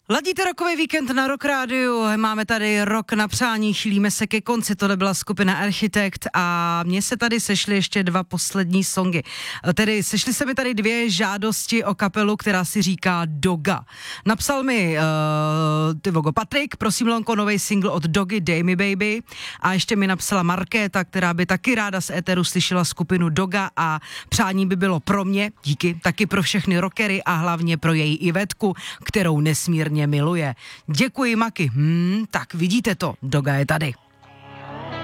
Ladíte rokový víkend na Rock Rádiu, máme tady rok na přání, chýlíme se ke konci, tohle byla skupina Architekt a mně se tady sešly ještě dva poslední songy. Tedy sešly se mi tady dvě žádosti o kapelu, která si říká Doga. Napsal mi Patrik, prosím Lonko, nový single od Dogy, Dej mi baby, a ještě mi napsala Markéta, která by taky ráda z éteru slyšela skupinu Doga a přání by bylo pro mě, díky, taky pro všechny rockery a hlavně pro její Ivetku, kterou nesmírně miluje. Děkuji, Maki. Tak vidíte to, Doga je tady.